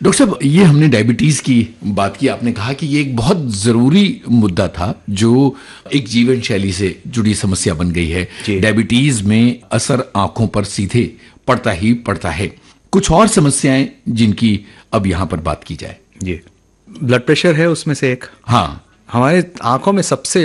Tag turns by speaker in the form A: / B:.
A: Doctor साहब, ये हमने डायबिटीज की बात की, आपने कहा कि ये एक बहुत जरूरी मुद्दा था जो एक जीवन शैली से जुड़ी समस्या बन गई है। डायबिटीज में असर आंखों पर सीधे पड़ता ही पड़ता है। कुछ और समस्याएं जिनकी अब यहां पर बात की जाए।
B: जी, ब्लड प्रेशर है उसमें से एक।
A: हाँ,
B: हमारे आंखों में सबसे